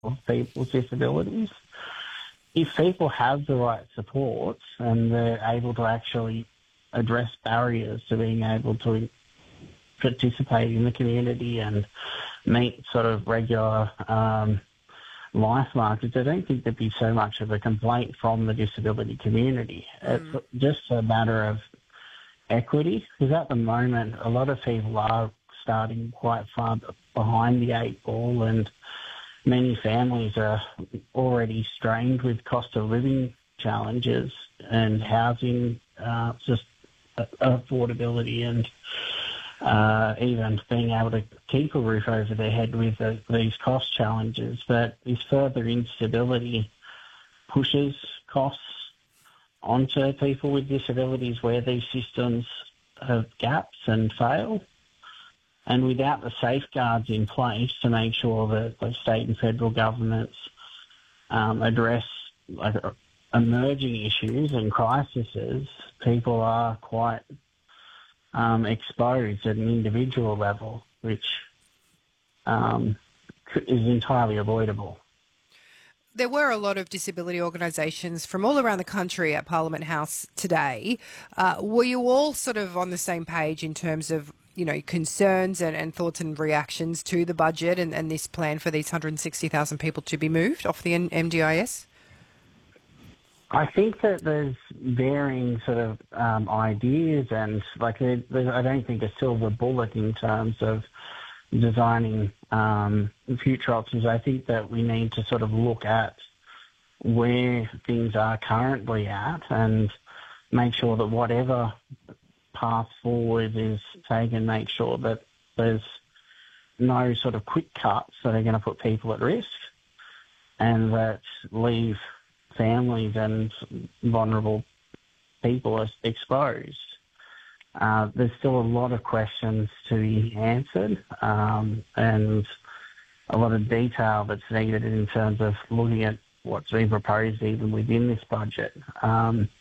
of people's disabilities. If people have the right supports and they're able to actually address barriers to being able to participate in the community and meet sort of regular life markers, I don't think there'd be so much of a complaint from the disability community. It's just a matter of equity, because at the moment a lot of people are starting quite far behind the eight ball, and many families are already strained with cost of living challenges and housing, just affordability, and even being able to keep a roof over their head with these cost challenges. But this further instability pushes costs onto people with disabilities where these systems have gaps and fail. And without the safeguards in place to make sure that the state and federal governments address emerging issues and crises, people are quite exposed at an individual level, which is entirely avoidable. There were a lot of disability organisations from all around the country at Parliament House today. Were you all sort of on the same page in terms of, you know, concerns and thoughts and reactions to the budget and this plan for these 160,000 people to be moved off the MDIS? I think that there's varying sort of ideas, and I don't think a silver bullet in terms of designing future options. I think that we need to sort of look at where things are currently at and make sure that whatever path forward is taken, make sure that there's no sort of quick cuts that are going to put people at risk and that leave families and vulnerable people exposed. There's still a lot of questions to be answered and a lot of detail that's needed in terms of looking at what's been proposed even within this budget.